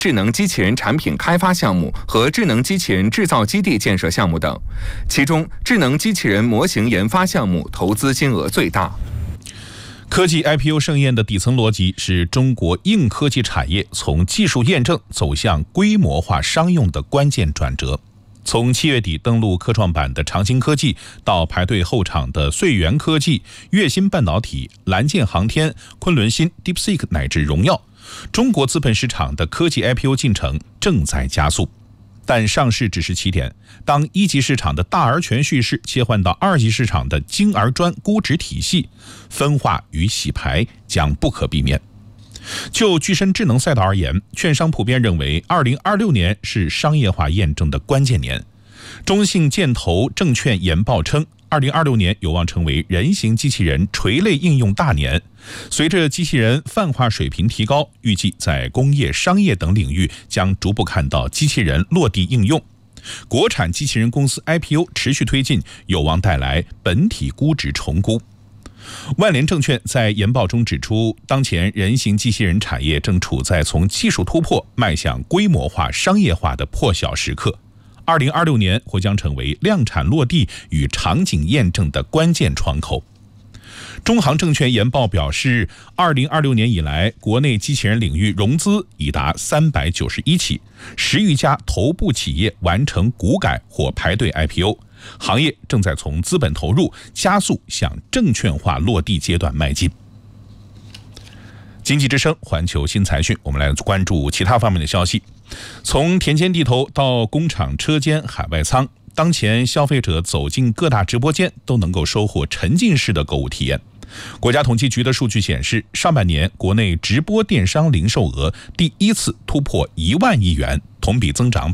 智能机器人产品开发项目和智能机器人制造基地建设项目等，其中智能机器人模型研发项目投资金额最大。 科技 IPO 盛宴的底层逻辑是中国硬科技产业从技术验证走向规模化商用的关键转折。从7月底登陆科创板的长兴科技，到排队候场的穗源科技、粤芯半导体、蓝箭航天、昆仑新、DeepSeek 乃至荣耀，中国资本市场的科技 IPO 进程正在加速。但上市只是起点，当一级市场的大而全叙事切换到二级市场的精而专估值体系，分化与洗牌将不可避免。就具身智能赛道而言，券商普遍认为2026年是商业化验证的关键年。中信建投证券研报称，2026年有望成为人形机器人垂类应用大年。随着机器人泛化水平提高，预计在工业、商业等领域将逐步看到机器人落地应用。国产机器人公司 IPO 持续推进，有望带来本体估值重估。万联证券在研报中指出，当前人形机器人产业正处在从技术突破迈向规模化商业化的破晓时刻。2026年或将成为量产落地与场景验证的关键窗口。中航证券研报表示，2026年以来，国内机器人领域融资已达391起，10余家头部企业完成股改或排队 IPO， 行业正在从资本投入加速向证券化落地阶段迈进。经济之声环球新财讯，我们来关注其他方面的消息。从田间地头到工厂车间海外仓，当前消费者走进各大直播间都能够收获沉浸式的购物体验。国家统计局的数据显示，上半年国内直播电商零售额第一次突破1万亿元，同比增长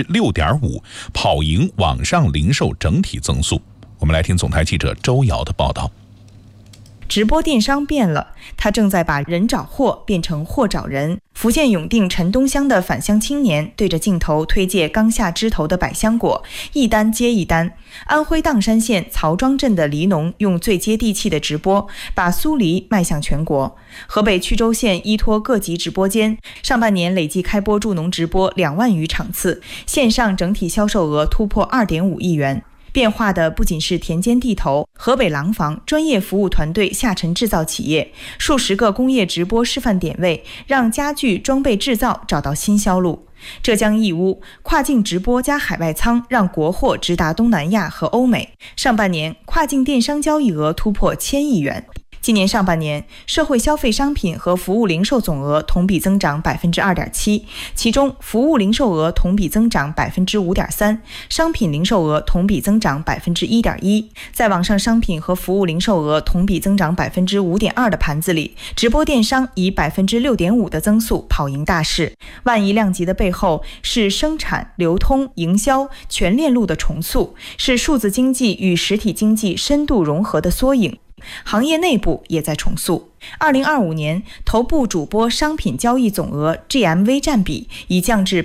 6.5%， 跑赢网上零售整体增速。我们来听总台记者周瑶的报道。 直播电商变了，它正在把人找货变成货找人。福建永定陈东乡的返乡青年对着镜头推介刚下枝头的百香果，一单接一单。安徽砀山县曹庄镇的梨农用最接地气的直播，把酥梨迈向全国。河北曲周县依托各级直播间，上半年累计开播助农直播2万余场次，线上整体销售额突破 2.5 亿元。变化的不仅是田间地头，河北廊坊专业服务团队下沉制造企业，数十个工业直播示范点位，让家具装备制造找到新销路。浙江义乌跨境直播加海外仓，让国货直达东南亚和欧美。上半年跨境电商交易额突破1000亿元。今年上半年，社会消费商品和服务零售总额同比增长 2.7%， 其中服务零售额同比增长 5.3%， 商品零售额同比增长 1.1%。 在网上商品和服务零售额同比增长 5.2% 的盘子里，直播电商以 6.5% 的增速跑赢大市。万亿量级的背后是生产、流通、营销全链路的重塑，是数字经济与实体经济深度融合的缩影。行业内部也在重塑。2025年，头部主播商品交易总额 GMV 占比已降至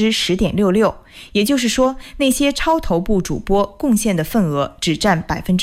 10.66%， 也就是说，那些超头部主播贡献的份额只占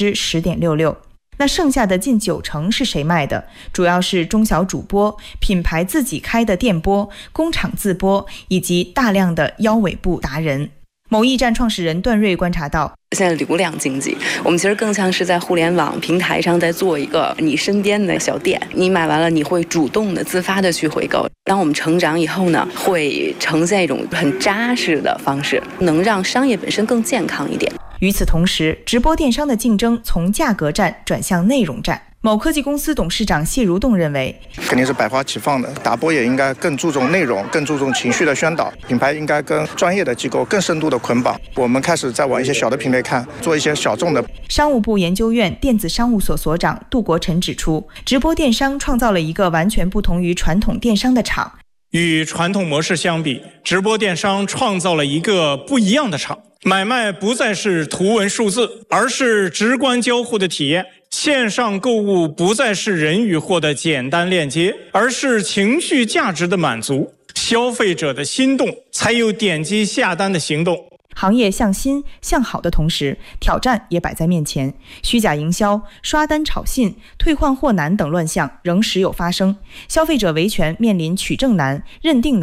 10.66%。那剩下的近90%是谁卖的？主要是中小主播、品牌自己开的店播、工厂自播，以及大量的腰尾部达人。某驿站创始人段瑞观察到， 现在流量经济，我们其实更像是在互联网平台上在做一个你身边的小店，你买完了你会主动的自发的去回购。当我们成长以后呢，会呈现一种很扎实的方式，能让商业本身更健康一点。 与此同时，直播电商的竞争从价格战转向内容战。某科技公司董事长谢如栋认为， 肯定是百花齐放的，打播也应该更注重内容，更注重情绪的宣导，品牌应该跟专业的机构更深度的捆绑。我们开始在往一些小的品类看，做一些小众的。 商务部研究院电子商务所所长杜国臣指出，直播电商创造了一个完全不同于传统电商的场。 与传统模式相比，直播电商创造了一个不一样的场。买卖不再是图文数字，而是直观交互的体验。线上购物不再是人与货的简单链接，而是情绪价值的满足。消费者的心动，才有点击下单的行动。 行业向新向好的同时，挑战也摆在面前。虚假营销、刷单炒信、退换货难等乱象仍时有发生，消费者维权面临取证难、认定难。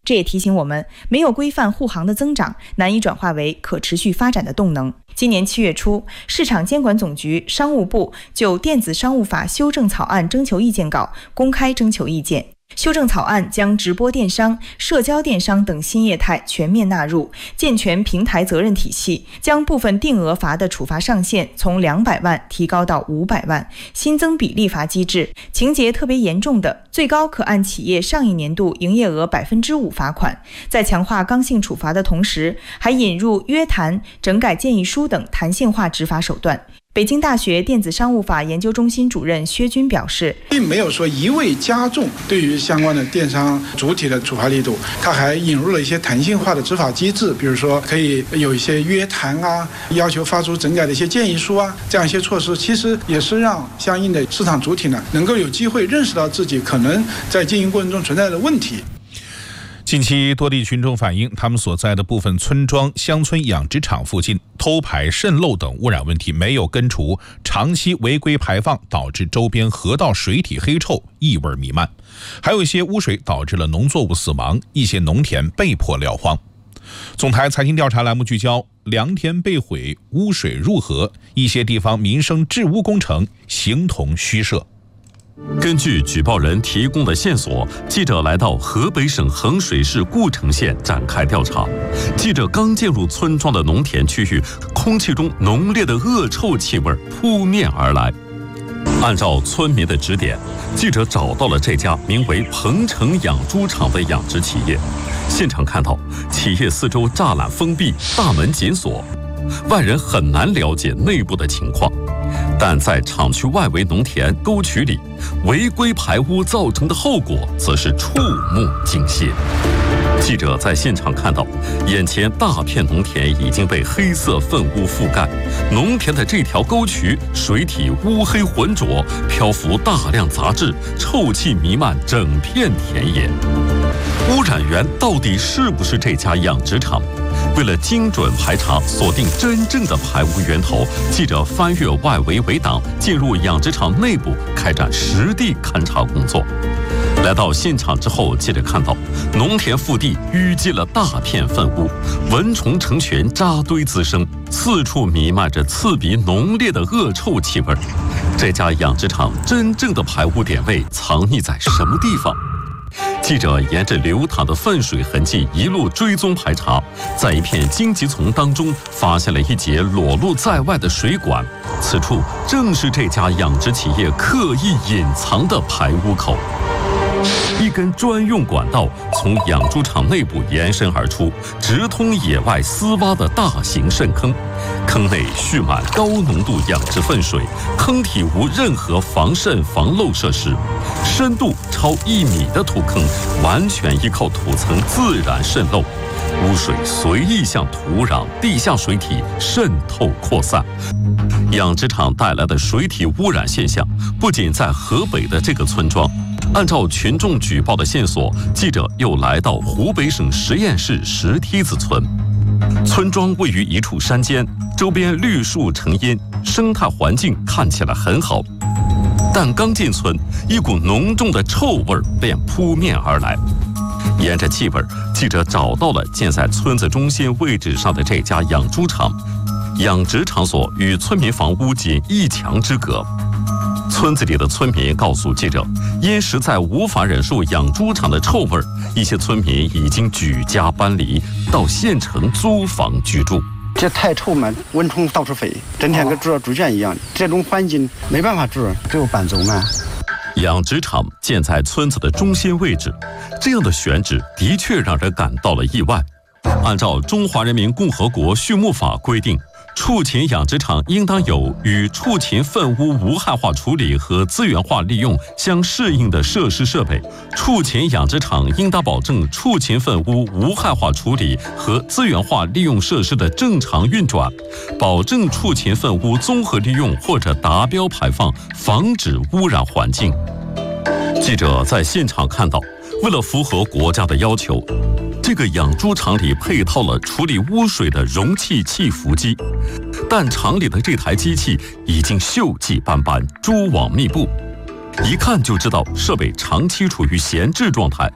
这也提醒我们，没有规范护航的增长，难以转化为可持续发展的动能。今年7月初，市场监管总局、商务部就电子商务法修正草案征求意见稿公开征求意见。修正草案将直播电商、社交电商等新业态全面纳入，健全平台责任体系，将部分定额罚的处罚上限从200万提高到500万，新增比例罚机制，情节特别严重的，最高可按企业上一年度营业额5%罚款。在强化刚性处罚的同时，还引入约谈、整改建议书等弹性化执法手段。北京大学电子商务法研究中心主任薛军表示， 并没有说一味加重对于相关的电商主体的处罚力度，它还引入了一些弹性化的执法机制，比如说可以有一些约谈啊，要求发出整改的一些建议书啊，这样一些措施，其实也是让相应的市场主体呢能够有机会认识到自己可能在经营过程中存在的问题。 近期多地群众反映，他们所在的部分村庄、乡村养殖场附近偷排、渗漏等污染问题没有根除，长期违规排放导致周边河道水体黑臭、异味弥漫，还有一些污水导致了农作物死亡，一些农田被迫撂荒。总台财经调查栏目聚焦良田被毁、污水入河，一些地方民生治污工程形同虚设。 根据举报人提供的线索，记者来到河北省衡水市故城县展开调查。记者刚进入村庄的农田区域，空气中浓烈的恶臭气味扑面而来。按照村民的指点，记者找到了这家名为鹏城养猪场的养殖企业。现场看到，企业四周栅栏封闭，大门紧锁，外人很难了解内部的情况。但在厂区外围农田沟渠里，违规排污造成的后果则是触目惊心。记者在现场看到，眼前大片农田已经被黑色粪污覆盖，农田的这条沟渠水体乌黑浑浊，漂浮大量杂质，臭气弥漫整片田野。污染源到底是不是这家养殖场？为了精准排查，锁定真正的排污源头，记者翻越外围围挡，进入养殖场内部，开展实地勘查工作。来到现场之后，记者看到农田腹地淤积了大片粪污，蚊虫成群，扎堆滋生，四处弥漫着刺鼻浓烈的恶臭气味。这家养殖场真正的排污点位藏匿在什么地方？记者沿着流淌的粪水痕迹一路追踪排查，在一片荆棘丛当中发现了一节裸露在外的水管，此处正是这家养殖企业刻意隐藏的排污口。一根专用管道从养猪场内部延伸而出，直通野外私挖的大型渗坑。坑内蓄满高浓度养殖粪水，坑体无任何防渗防漏设施，深度超1米的土坑完全依靠土层自然渗漏，污水随意向土壤、地下水体渗透扩散。养殖场带来的水体污染现象不仅在河北的这个村庄，按照群众举报的线索，记者又来到湖北省十堰市石梯子村。村庄位于一处山间，周边绿树成荫，生态环境看起来很好。但刚进村，一股浓重的臭味便扑面而来。沿着气味，记者找到了建在村子中心位置上的这家养猪场。养殖场所与村民房屋仅1墙之隔。村子里的村民告诉记者，因实在无法忍受养猪场的臭味，一些村民已经举家搬离，到县城租房居住。 这太臭嘛，蚊虫到处飞，整天跟住了猪圈一样，这种环境没办法住，只有搬走嘛。 养殖场建在村子的中心位置，这样的选址的确让人感到了意外。按照《中华人民共和国畜牧法》规定，畜禽养殖场应当有与畜禽粪污无害化处理和资源化利用相适应的设施设备。畜禽养殖场应当保证畜禽粪污无害化处理和资源化利用设施的正常运转，保证畜禽粪污综合利用或者达标排放，防止污染环境。记者在现场看到，为了符合国家的要求，这个养猪场里配套了处理污水的容器气浮机，但厂里的这台机器已经锈迹斑斑，蛛网密布，一看就知道设备长期处于闲置状态。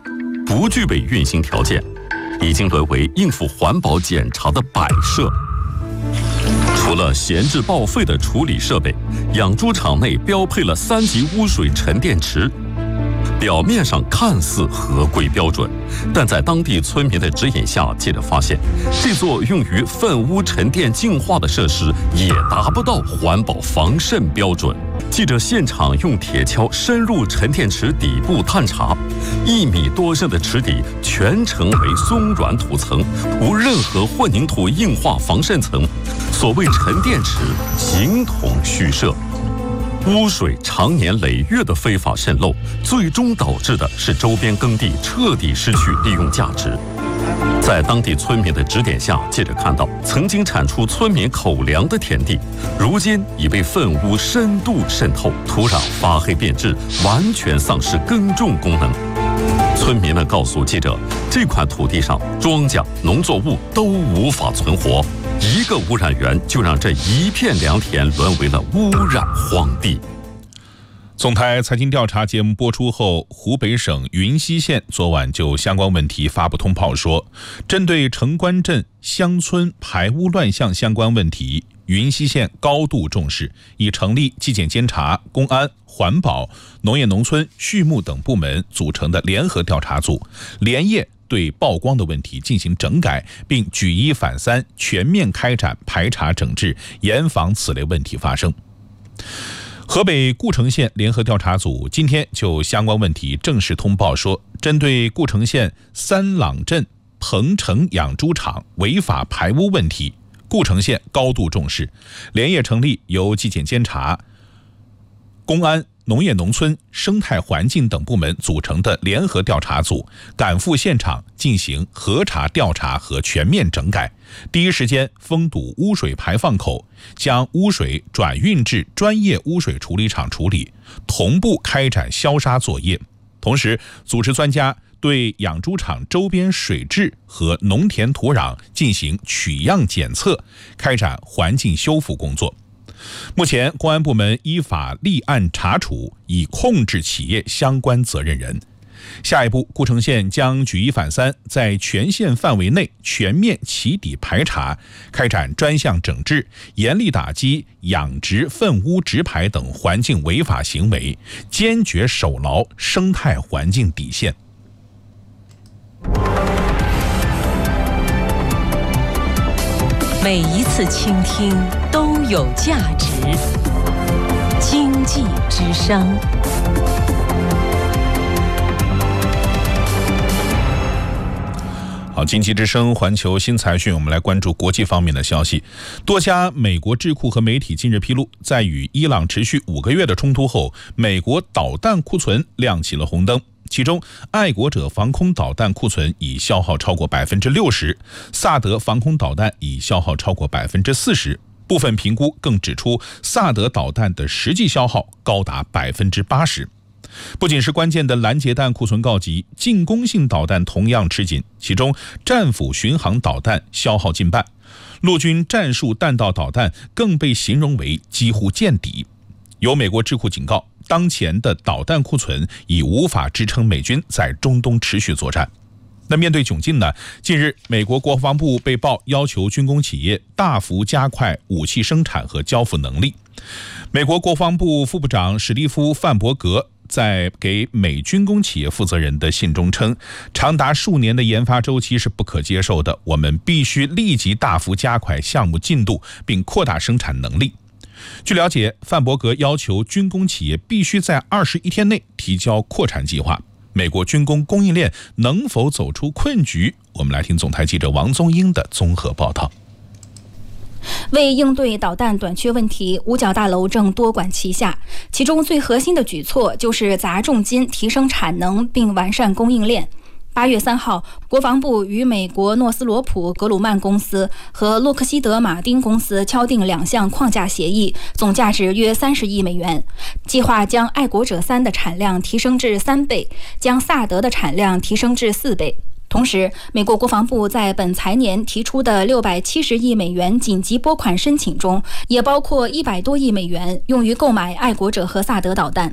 不具备运行条件，已经沦为应付环保检查的摆设。除了闲置报废的处理设备，养猪场内标配了3级污水沉淀池。表面上看似合规标准，但在当地村民的指引下，记者发现，这座用于粪污沉淀净化的设施也达不到环保防渗标准。记者现场用铁锹深入沉淀池底部探查，1米多深的池底全程为松软土层，无任何混凝土硬化防渗层，所谓沉淀池形同虚设。污水常年累月的非法渗漏，最终导致的是周边耕地彻底失去利用价值。在当地村民的指点下，记者看到曾经产出村民口粮的田地，如今已被粪污深度渗透，土壤发黑变质，完全丧失耕种功能。村民们告诉记者，这块土地上庄稼、农作物都无法存活，一个污染源就让这一片良田沦为了污染荒地。 总台财经调查节目播出后，湖北省云溪县昨晚就相关问题发布通报说，针对城关镇乡村排污乱象相关问题，云溪县高度重视，已成立纪检监察、公安、环保、农业农村、畜牧等部门组成的联合调查组，连夜对曝光的问题进行整改，并举一反三，全面开展排查整治，严防此类问题发生。河北故城县联合调查组今天就相关问题正式通报说，针对故城县三朗镇鹏城养猪场违法排污问题，故城县高度重视，连夜成立由纪检监察、公安、农业农村、生态环境等部门组成的联合调查组，赶赴现场进行核查调查和全面整改，第一时间封堵污水排放口，将污水转运至专业污水处理厂处理，同步开展消杀作业。同时组织专家对养猪场周边水质和农田土壤进行取样检测，开展环境修复工作。目前公安部门依法立案查处，已控制企业相关责任人。下一步，故城县将举一反三，在全县范围内全面起底排查，开展专项整治，严厉打击养殖粪污直排等环境违法行为，坚决守牢生态环境底线。 每一次倾听都有价值。经济之声。 好，经济之声环球新财讯，我们来关注国际方面的消息。多家美国智库和媒体近日披露，在与伊朗持续5个月的冲突后，美国导弹库存亮起了红灯。其中，爱国者防空导弹库存已消耗超过 60%， 萨德防空导弹已消耗超过 40%， 部分评估更指出，萨德导弹的实际消耗高达 80%。不仅是关键的拦截弹库存告急，进攻性导弹同样吃紧，其中战斧巡航导弹消耗近半，陆军战术弹道导弹更被形容为几乎见底。有美国智库警告，当前的导弹库存已无法支撑美军在中东持续作战。那面对窘境呢？近日，美国国防部被曝要求军工企业大幅加快武器生产和交付能力。美国国防部副部长史蒂夫·范伯格在给美军工企业负责人的信中称，长达数年的研发周期是不可接受的，我们必须立即大幅加快项目进度，并扩大生产能力。据了解，范伯格要求军工企业必须在21天内提交扩产计划。美国军工供应链能否走出困局？我们来听总台记者王宗英的综合报道。 为应对导弹短缺问题，五角大楼正多管齐下，其中最核心的举措就是砸重金提升产能并完善供应链。8月3号，国防部与美国诺斯罗普格鲁曼公司和洛克希德马丁公司敲定2项框架协议，总价值约30亿美元，计划将爱国者3的产量提升至3倍，将萨德的产量提升至4倍。同时，美国国防部在本财年提出的670亿美元紧急拨款申请中，也包括100多亿美元用于购买爱国者和萨德导弹。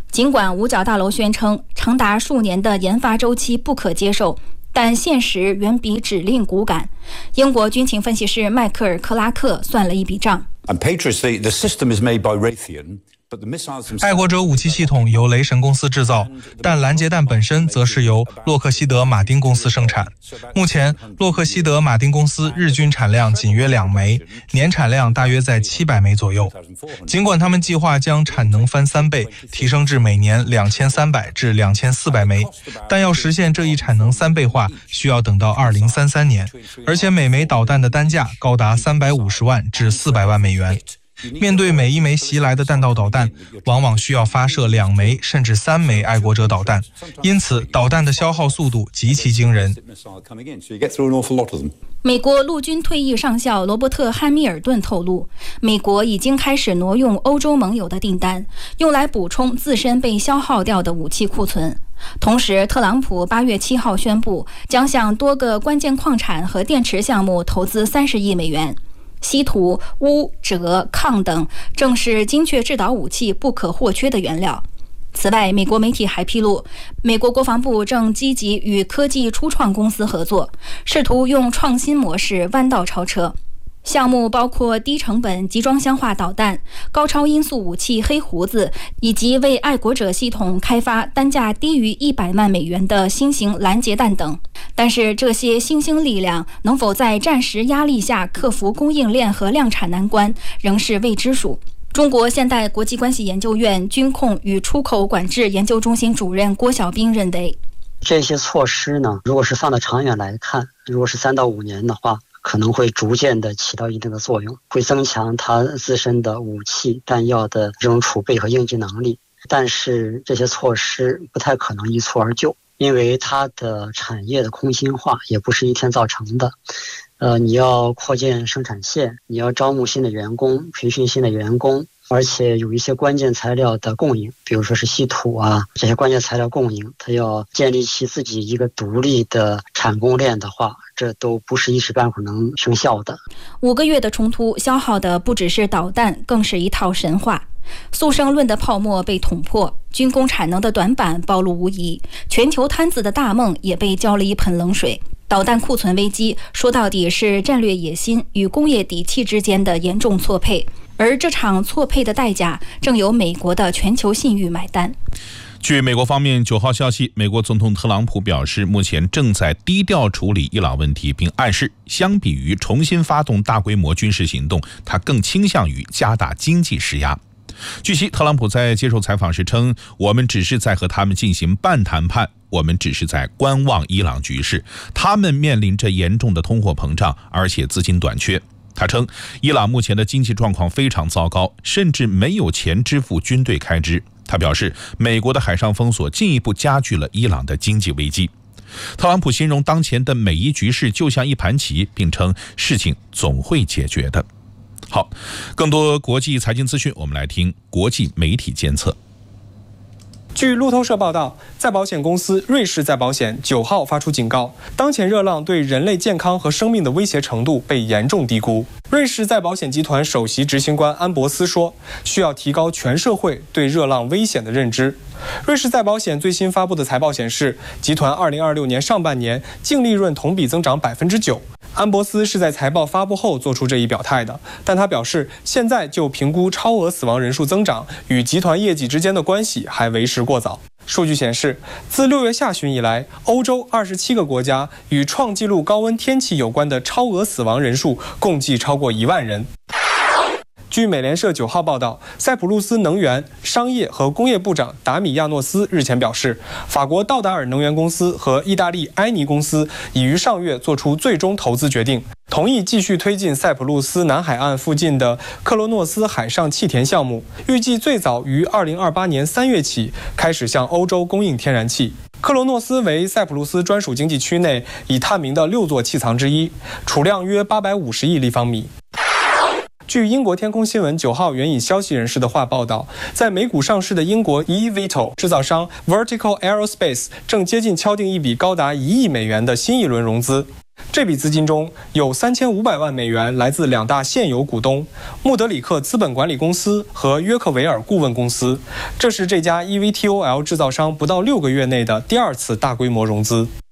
尽管五角大楼宣称长达数年的研发周期不可接受，但现实远比指令骨感。英国军情分析师迈克尔·克拉克算了一笔账。 爱国者武器系统由雷神公司制造，但拦截弹本身则是由洛克希德马丁公司生产。目前，洛克希德马丁公司日均产量仅约2枚，年产量大约在700枚左右。尽管他们计划将产能翻3倍，提升至每年2300至2400枚，但要实现这一产能3倍化，需要等到2033年，而且每枚导弹的单价高达350万至400万美元。面对每一枚袭来的弹道导弹，往往需要发射2枚甚至3枚爱国者导弹，因此导弹的消耗速度极其惊人。 美国陆军退役上校罗伯特·汉密尔顿透露，美国已经开始挪用欧洲盟友的订单，用来补充自身被消耗掉的武器库存。同时，特朗普8月7号宣布，将向多个关键矿产和电池项目投资30亿美元。稀土、钨、锗、抗等正是精确制导武器不可或缺的原料。此外，美国媒体还披露，美国国防部正积极与科技初创公司合作，试图用创新模式弯道超车。项目包括低成本集装箱化导弹、高超音速武器黑胡子，以及为爱国者系统开发单价低于100万美元的新型拦截弹等。但是这些新兴力量能否在战时压力下克服供应链和量产难关，仍是未知数。中国现代国际关系研究院军控与出口管制研究中心主任郭晓兵认为， 这些措施呢，如果是放到长远来看，如果是3到5年的话，可能会逐渐的起到一定的作用，会增强它自身的武器弹药的这种储备和应急能力。但是这些措施不太可能一蹴而就，因为它的产业的空心化也不是一天造成的。你要扩建生产线，你要招募新的员工，培训新的员工，而且有一些关键材料的供应，比如说是稀土啊，这些关键材料供应，它要建立起自己一个独立的产供链的话，这都不是一时半会儿能生效的。 5个月的冲突消耗的不只是导弹，更是一套神话。速胜论的泡沫被捅破，军工产能的短板暴露无遗，全球摊子的大梦也被浇了一盆冷水。导弹库存危机说到底是战略野心与工业底气之间的严重错配，而这场错配的代价正由美国的全球信誉买单。 据美国方面9号消息，美国总统特朗普表示，目前正在低调处理伊朗问题，并暗示相比于重新发动大规模军事行动，他更倾向于加大经济施压。据悉，特朗普在接受采访时称，我们只是在和他们进行半谈判，我们只是在观望伊朗局势，他们面临着严重的通货膨胀，而且资金短缺。他称，伊朗目前的经济状况非常糟糕，甚至没有钱支付军队开支。他表示，美国的海上封锁进一步加剧了伊朗的经济危机。特朗普形容当前的美伊局势就像一盘棋，并称事情总会解决的。好，更多国际财经资讯，我们来听国际媒体监测。 据路透社报道，再保险公司瑞士再保险9号发出警告，当前热浪对人类健康和生命的威胁程度被严重低估。瑞士再保险集团首席执行官安博斯说，需要提高全社会对热浪危险的认知。瑞士再保险最新发布的财报显示，集团2026年上半年净利润同比增长9%。安博斯是在财报发布后做出这一表态的，但他表示，现在就评估超额死亡人数增长与集团业绩之间的关系还为时过早。数据显示，自6月下旬以来，欧洲27个国家与创纪录高温天气有关的超额死亡人数共计超过1万人。据美联社9号报道，塞浦路斯能源、商业和工业部长达米亚诺斯日前表示，法国道达尔能源公司和意大利埃尼公司已于上月做出最终投资决定，同意继续推进塞浦路斯南海岸附近的克罗诺斯海上气田项目，预计最早于2028年3月起开始向欧洲供应天然气。克罗诺斯为塞浦路斯专属经济区内已探明的6座气藏之一，储量约850亿立方米。据英国天空新闻9号援引消息人士的话报道，在美股上市的英国eVTOL 制造商 Vertical Aerospace 正接近敲定一笔高达1亿美元的新一轮融资。这这笔资金中有3500万美元来自2大现有股东穆德里克资本管理公司和约克维尔顾问公司，这是这家 eVTOL 制造商不到6个月内的第2次大规模融资。